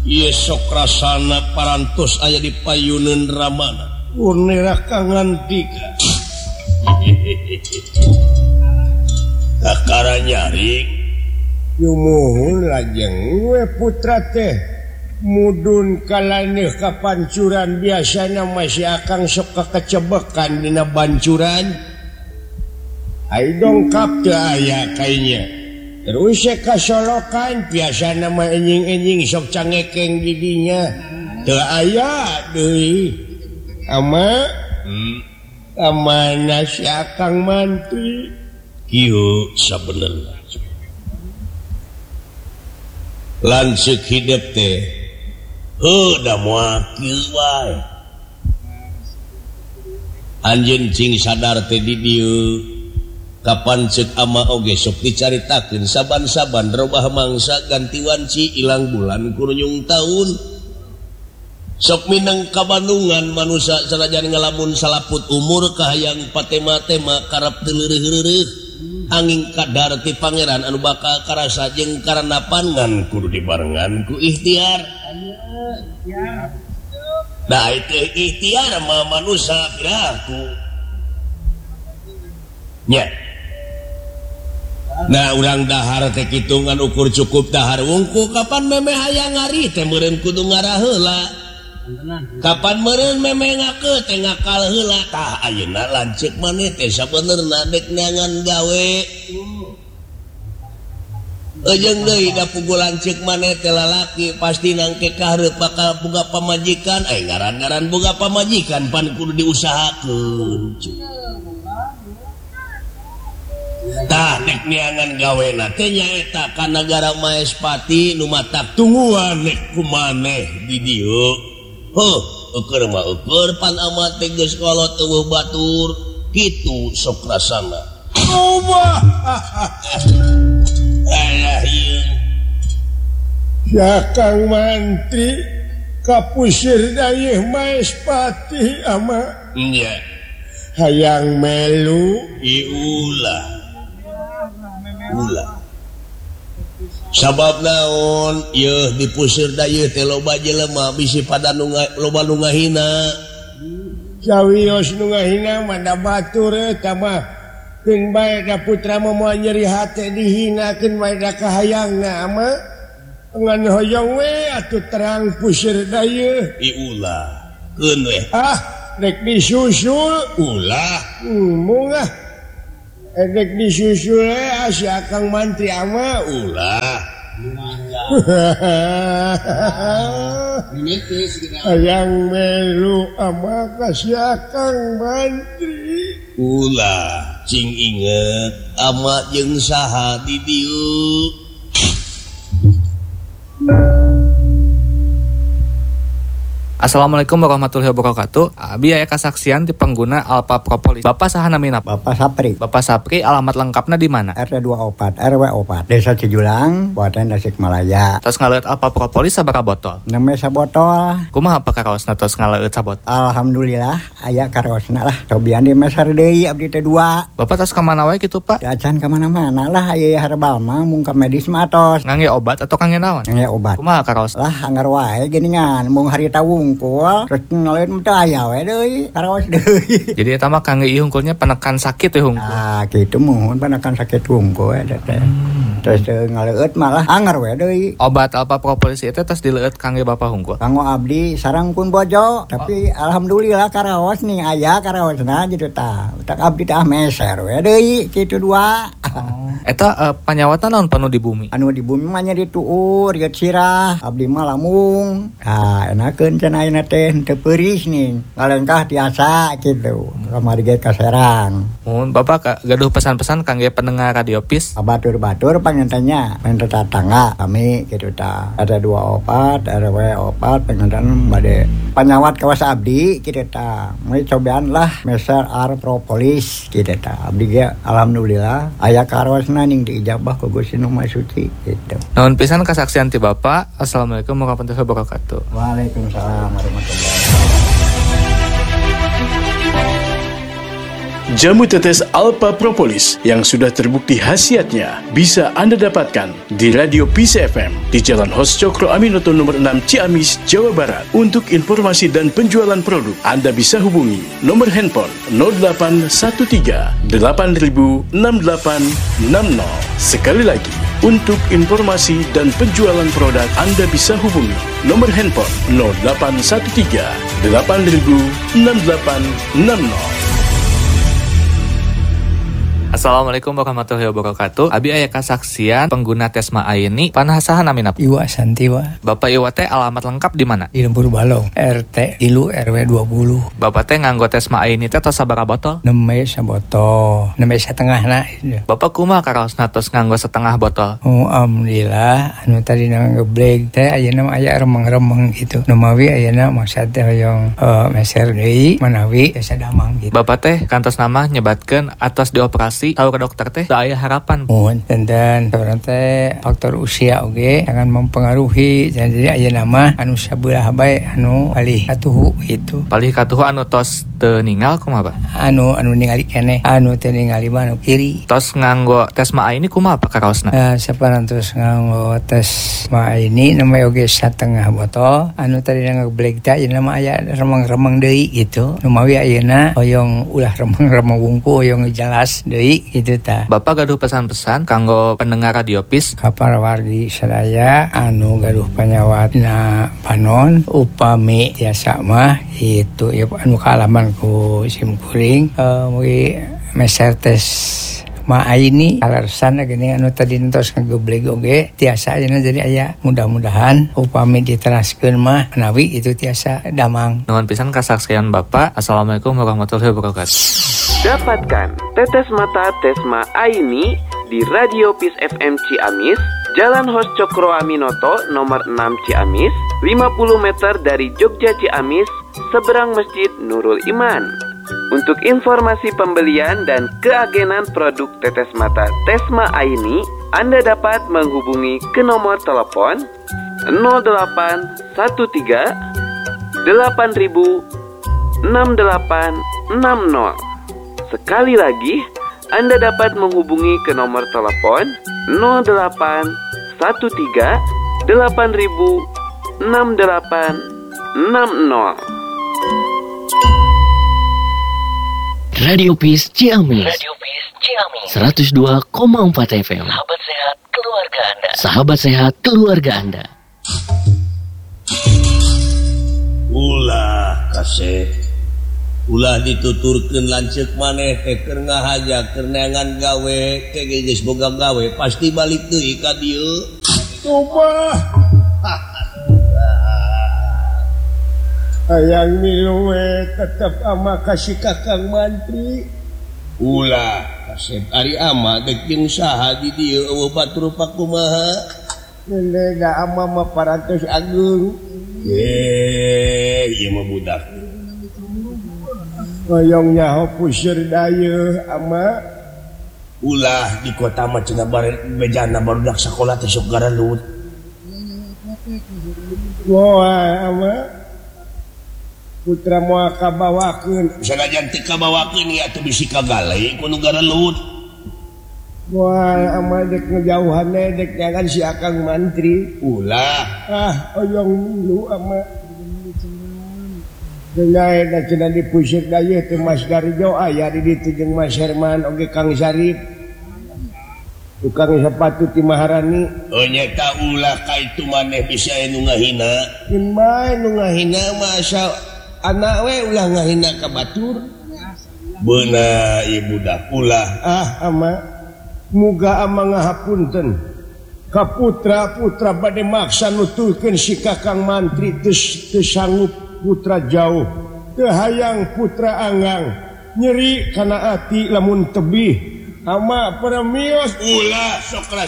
Yesok rasana parantos aya di payunan Ramana. Urnira kangan tiga. Kakara nyaring. Yumuhun lajeng we putra teh. Mudun kalaneh kapancuran biasana masih akang sok kecebekan dina bancuran. Ai dongkap teu aya kaynya. Terus kasolokan biasana mah enjing-enjing sok cangekeng di dinya. Teu aya deui. Amana si akang mantri. Kieu sabenerna. Lanceuk hidup teh. Da moal kieu wae. Anjeun cing sadar teh di dieu. Kapan cek ama oge sok dicaritakeun saban-saban robah mangsa ganti wanci ilang bulan kurunyung taun. Sok mineng ka Bandungan manusia sanajan ngalamun salaput umur kahayang patema-tema karep teu leureuh-leureuh. Anging kadar ti pangeran anu bakal karasa jeung karanapan ngan kudu dibarengan ku ikhtiar. Da itu ikhtiar mah manusia piraku. Nya. Nah urang dahar teh kitu ngan ukur cukup dahar wungku kapan memeh hayang ngari teh meureun kudu ngarah heula. Kapan meureun memeh ngake teh ngakal heula. Tah ayeuna lanceuk maneh teh sabenerna dek neangan gawe. Ejeung deui da pugu lanceuk maneh teh lalaki pasti nangke kahareup bakal boga pamajikan. Ngaran-ngaran boga pamajikan pan kudu diusahakeun. Tah nek neangan gawena teh nyaeta ka nagara Maespati nu matak tungguan nek kumaneh di dieu. Eukeur mah eukeur pan amat teh geus kolot eueuh batur kitu sok rasana. Allah. Alah ieu. Ya Kang Mantri kapusir dayeuh Maespati ama. Nya. Hayang melu iulah. Sabab naon yeuh dipusir dayeuh teh loba jelema bisi pada loba nu ngahina. Sawios nu ngahina mah da batur eta mah keun bae da putra mah moal nyeri hate dihinakeun bae da kahayangna mah ngan hoyong we atuh terang pusir dayeuh iulah keun we rek disusul ulah mungah Edek disusul si Akang Mantri ama ulah. Hayang melu ama ka si Akang Mantri. Ulah cing inget ama jeung saha di dieu. Assalamualaikum warahmatullahi wabarakatuh. Abi aya kasaksian di pengguna Alpha Propolis. Bapak saha namina? Bapak Sapri. Bapak Sapri, alamat lengkapnya di mana? RT24 RW4 Desa Cijulang, Kabupaten Tasikmalaya. Tos ngaleut Alpha Propolis sabaraha botol? 6 sabotol. Kumaha apa karaosna tos ngaleut sabot? Alhamdulillah aya karaosna lah. Cobian di meser deui abdi teh 2. Bapak tos ka mana wae kitu, Pak? Acan ka mana-mana lah aya herbal mah mung ka medis mah tos. Ngangge obat atau kangge naon? Ngangge obat. Kumaha karaos? Lah anggar wae geuningan mung harita wungkul terus ngaleun teh aya we deui karaos deui. Jadi eta mah kangge ieu hungkulnya penekan sakit teh hungkul. Kitu muhun penekan sakit wungkul eta teh. Terus ngaleut malah anggar we deui. Obat Alpha Propolis itu tos dileueut kangge Bapak hungkul. Kanggo abdi sareng pun bojo, tapi alhamdulillah karaos ning aya karaosna gitu tah. Tak abdi teh meser we deui kitu 2. Eta panyawatan naon panu di bumi? Anu di bumi mah nya dituur geut sirah, abdi mah lamung. Enakeun cenah ayeuna teh teu peuris nih. Ngalengkah tiasa kitu. Kamari ge kaserang. Bapak gaduh pesan-pesan kangge pendengar Radio PIS. Batur-batur pangentenya, pan tetangga kami kitu tah. Ada 24 RW4 pengentan bade panyawat kawas abdi kitu tah. Mulai cobaan lah meser Propolis kitu tah. Abdi ge alhamdulillah aya karosna ning diijabah ku Gusti Nu Maha Suci gitu. Nuhun pisan kasaksian ti Bapak. Assalamualaikum warahmatullahi wabarakatuh. Waalaikumsalam warahmatullahi wabarakatuh. Jamu tetes Alpha Propolis yang sudah terbukti khasiatnya bisa Anda dapatkan di Radio Peace FM di Jalan Hos Cokro Aminoto nomor 6 Ciamis, Jawa Barat. Untuk informasi dan penjualan produk, Anda bisa hubungi nomor handphone 0813 8000 6860. Sekali lagi, untuk informasi dan penjualan produk, Anda bisa hubungi nomor handphone 0813 8000 6860. Assalamualaikum warahmatullahi wabarakatuh. Abi aya kasaksian pengguna Tesma Aini panasahan amin apa? Iwa Santiwa. Bapak Iwa teh alamat lengkap di mana? Di Lembur Balong, RT Ilu RW 20. Bapak teh nganggo Tesma Aini teh tos sabaraha botol? 6 sabotol, 6 setengah na. Bapak kumaha karaosna tos nganggo setengah botol? Oh, alhamdulillah anu tadi ngebleg teh ayeuna aya remeng-remeng gitu. Nu mawi ayeuna maksud teh hoyong meser deui manawi asa damang gitu. Bapak teh kantos nama nyebatkeun atos dioperasi tahu ke dokter teh da aya harapan. Dan sebenarnya faktor usia oge jangan mempengaruhi. Jadi aya nama anu sabelah bae anu palih katuhu gitu. Palih katuhu anu tos teu ningal kumaha, Pak? Anu ningali keneh, anu teu ningali mah anu kiri. Tos nganggo Tesma Aini kumaha Pak karaosna? Saparantos nganggo Tesma Aini namanya oge setengah botol. Anu tadi ngebleg teh ayeuna mah aya remeng-remeng deui gitu. Nu mawi ayeuna hoyong ulah remeng-remeng wungku hoyong jelas deui gitu ta. Bapak gaduh pesan-pesan kanggo pendengar Radio Peace kapal wargi sadaya anu gaduh panyawatna panon upami tiasa mah itu ya anu kaalaman ku simkuring mugi meser tes Ma Aini alasan gini anu tadi entos ngagebleg oge tiasa ayeuna jadi aya mudah-mudahan upami diteraskeun mah menawi itu tiasa damang. Nuhun pisan kasaksian Bapak. Assalamualaikum warahmatullahi wabarakatuh. Dapatkan tetes mata Tesma Aini di Radio Peace FM Ciamis, Jalan Hos Cokro Aminoto nomor 6 Ciamis, 50 meter dari Jogja Ciamis, seberang Masjid Nurul Iman. Untuk informasi pembelian dan keagenan produk tetes mata Tesma Aini, Anda dapat menghubungi ke nomor telepon 0813 8000 6860. Sekali lagi, Anda dapat menghubungi ke nomor telepon 0813 8000 6860. Radio Peace Ciamis 102,4 FM. Sahabat sehat keluarga Anda. Ulah kasih ulah dituturkeun lanceuk maneh teh keur ngahaja keur neangan gawe teh geus boga gawe pasti balik deui ka dieu. Coba hayang milu we tetep ama kasih kakang mantri. Ulah kasih ari ama dek jeung saha di dieu eueuh batur pakumaha. Nende da ama mah parantos agung. Ieu mah budak. Hoyong nyaho puseur dayeuh ama ulah di kota mah cenah bejana barudak sakola teh sok garalut. Moal ama putra moal kabawakeun sanajan teu kabawakeun ya atuh bisi kagale kudu garalut. Moal ama dek ngejauhan dek jangan si akang mantri. Ulah hoyong milu ama Denai da cenah dipusik dayeuh teh Mas Garjo aya di ditu jeung Mas Herman oge Kang Sarip. Tukang sepatu ti Maharani. Oh nyata ulah ka itu maneh bisa anu ngahina. Mun bae nu ngahina mah asa anak we ulah ngahina ka batur. Beuna ieu budak ulah ama muga ama ngahapunten ka putra-putra bade maksa nuturkeun si Kakang Mantri teu sanggup putra jauh teu hayang putra anggang nyeri kana ati lamun tebih ama permios ulah sok